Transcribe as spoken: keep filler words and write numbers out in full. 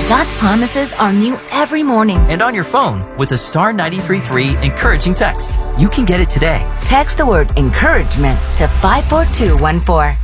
God's promises are new every morning. And on your phone with a star ninety-three point three encouraging text. You can get it today. Text the word encouragement to five four two one four.